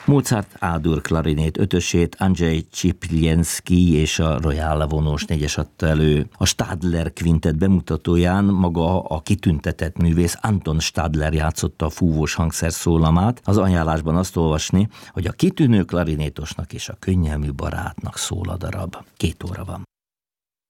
Mozart A-dur klarinét ötösét Andrzej Csipljenszky és a Royal vonós négyes adta elő. A Stadler kvintet bemutatóján maga a kitüntetett művész Anton Stadler játszotta a fúvós hangszer szólamát. Az ajánlásban azt olvasni, hogy a kitűnő klarinétosnak és a könnyelmű barátnak szól a darab. 2 óra van.